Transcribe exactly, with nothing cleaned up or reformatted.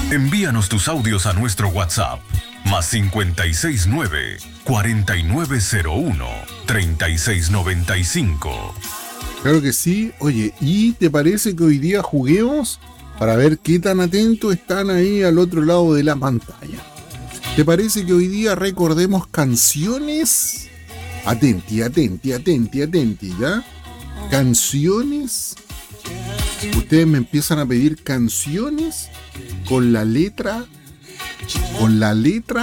Envíanos tus audios a nuestro WhatsApp, más cincuenta y seis nueve, cuarenta y nueve cero uno, treinta y seis noventa y cinco. Claro que sí. Oye, ¿y te parece que hoy día juguemos para ver qué tan atentos están ahí al otro lado de la pantalla? ¿Te parece que hoy día recordemos canciones? Atenti, atenti, atenti, atenti, ¿ya? Canciones. Ustedes me empiezan a pedir canciones con la letra, con la letra